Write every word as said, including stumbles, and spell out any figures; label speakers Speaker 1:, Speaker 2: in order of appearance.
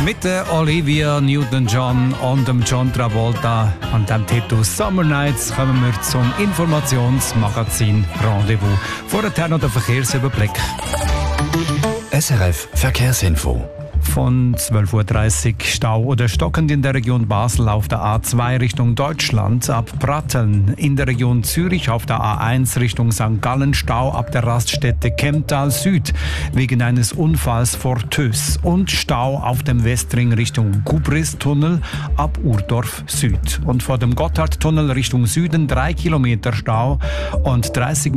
Speaker 1: Mit der Olivia Newton-John und dem John Travolta an dem Titel Summer Nights kommen wir zum Informationsmagazin Rendezvous. Vorher noch der Verkehrsüberblick.
Speaker 2: S R F Verkehrsinfo.
Speaker 1: Von zwölf Uhr dreißig Stau oder stockend in der Region Basel auf der A zwei Richtung Deutschland, ab Pratteln in der Region Zürich auf der A eins Richtung Sankt Gallen, Stau ab der Raststätte Kemptal Süd wegen eines Unfalls vor Töss und Stau auf dem Westring Richtung Gubristunnel ab Urdorf Süd und vor dem Gotthardtunnel Richtung Süden drei Kilometer Stau und dreißig